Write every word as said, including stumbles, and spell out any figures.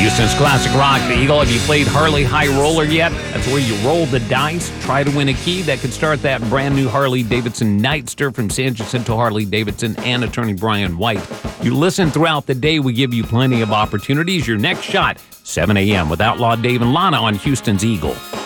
Houston's classic rock, the Eagle. Have you played Harley High Roller yet? That's where you roll the dice, try to win a key that could start that brand new Harley-Davidson Nightster from San Jacinto Harley-Davidson and attorney Brian White. You listen throughout the day, we give you plenty of opportunities. Your next shot, seven a.m. with Outlaw Dave and Lana on Houston's Eagle.